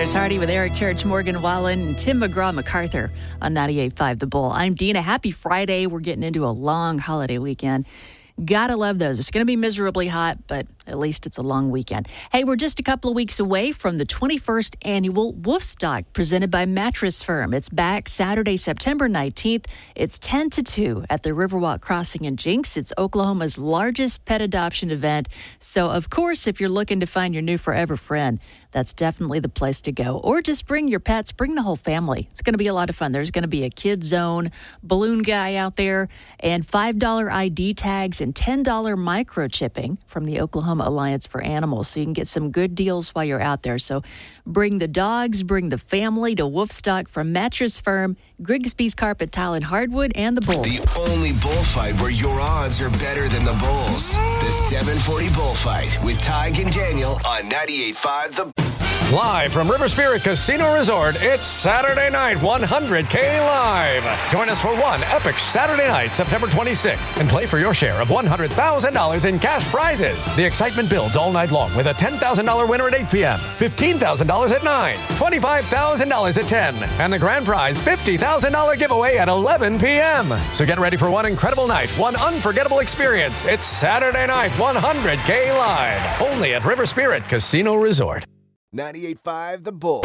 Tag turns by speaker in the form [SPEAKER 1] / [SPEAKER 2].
[SPEAKER 1] Chris Hardy with Eric Church, Morgan Wallen, and Tim McGraw-MacArthur on 98.5 The Bull. I'm Dina. Happy Friday. We're getting into a long holiday weekend. Gotta love those. It's going to be miserably hot, but at least it's a long weekend. Hey, we're just a couple of weeks away from the 21st annual Wolfstock presented by Mattress Firm. It's back Saturday, September 19th. It's 10 to 2 at the Riverwalk Crossing in Jinx. It's Oklahoma's largest pet adoption event. So, of course, if you're looking to find your new forever friend, that's definitely the place to go. Or just bring your pets, bring the whole family. It's going to be a lot of fun. There's going to be a kids zone, balloon guy out there, and $5 ID tags and $10 microchipping from the Oklahoma Alliance for Animals. So you can get some good deals while you're out there. So bring the dogs, bring the family to Wolfstock from Mattress Firm, Grigsby's Carpet Tile and Hardwood, and the Bull.
[SPEAKER 2] The only bullfight where your odds are better than the Bulls. The 740 Bullfight with Tig and Daniel on 98.5 The
[SPEAKER 3] Live from River Spirit Casino Resort, it's Saturday night 100K Live. Join us for one epic Saturday night, September 26th, and play for your share of $100,000 in cash prizes. The excitement builds all night long with a $10,000 winner at 8 p.m., $15,000 at 9, $25,000 at 10, and the grand prize $50,000 giveaway at 11 p.m. So get ready for one incredible night, one unforgettable experience. It's Saturday night 100K Live, only at River Spirit Casino Resort.
[SPEAKER 2] 98.5 The Bull.